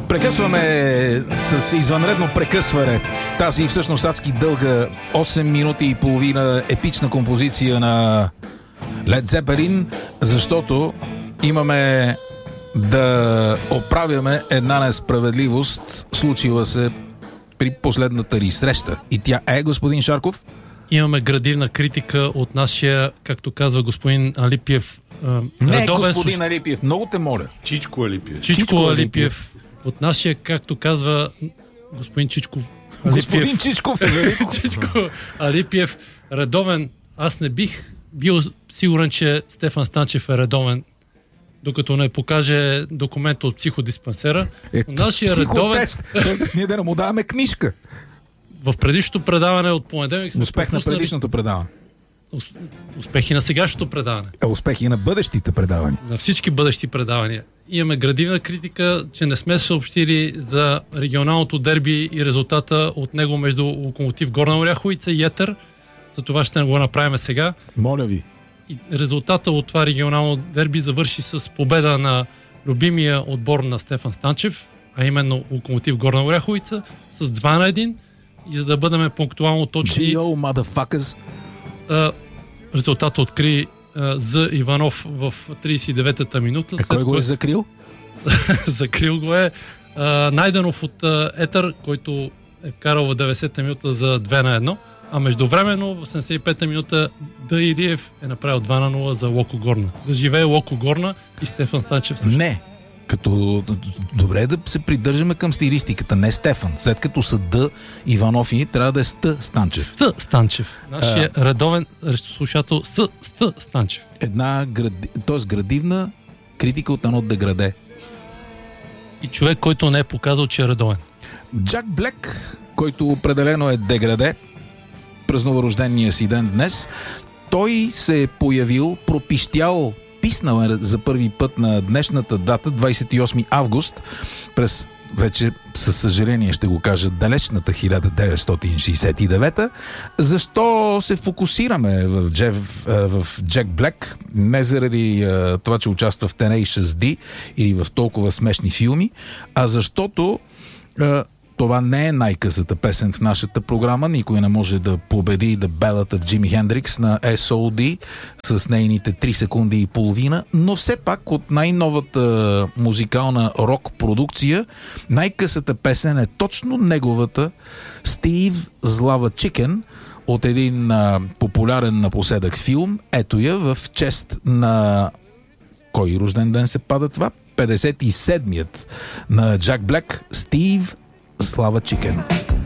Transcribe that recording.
Прекъсваме с извънредно прекъсване тази всъщност адски дълга 8 минути и половина епична композиция на Led Zeppelin, защото имаме да оправяме една несправедливост, случила се при последната ни среща. И тя е, господин Шарков? Имаме градивна критика от нашия, както казва господин Алипиев. Не, господин Алипиев, много те моля. Чичко Алипиев. Чичко Алипиев. От нашия, както казва господин Чичков Алипиев. Господин Чичков Чичко Алипиев, редовен. Аз не бих бил сигурен, че Стефан Станчев е редовен, докато не покаже документ от психодиспансера. Нашия редовен... Ние да му даваме книжка. В предишното предаване от понеделник... Успех на предишното предаване. Успехи на сегашното предаване. Успехи и на бъдещите предавания. На всички бъдещи предавания. Имаме градивна критика, че не сме съобщили за регионалното дерби и резултата от него между Локомотив Горна Оряховица и Етър. За това ще го направим сега. Моля ви. И резултата от това регионално дерби завърши с победа на любимия отбор на Стефан Станчев, а именно Локомотив Горна Оряховица, с 2-1. И за да бъдем пунктуално точни... motherfuckers. Резултата откри за Иванов в 39-та минута. Кой го е закрил? Закрил го е Найденов от Етър, който е вкарал в 90-та минута за 2-1. А междувременно в 75-та минута Илиев е направил 2-0 за Локо Горна. Да живее Локо Горна и Стефан Станчев също. Не. Като добре е да се придържаме към стилистиката, не Стефан. След като са Д Иванов и трябва да е Ст Станчев. Ст Станчев. Нашия редовен слушател Ст Станчев. Една градивна критика от едно деграде. И човек, който не е показал, че е редовен. Джак Блек, който определено е деграде, празнува рождения си ден днес. Той се е появил, пропищял, писнал е за първи път на днешната дата, 28 август, през вече със съжаление ще го кажа далечната 1969. Защо се фокусираме в Джак Блек? Не заради това, че участва в Tenacious D или в толкова смешни филми, а защото това не е най-късата песен в нашата програма. Никой не може да победи The Ballad of Jimi Hendrix на S.O.D. с нейните 3 секунди и половина, но все пак от най-новата музикална рок-продукция най-късата песен е точно неговата Стив Злава Чикен от един популярен напоследък филм. Ето я в чест на... Кой рожден ден се пада това? 57-ият на Джак Блек, Стив Слава Чикен.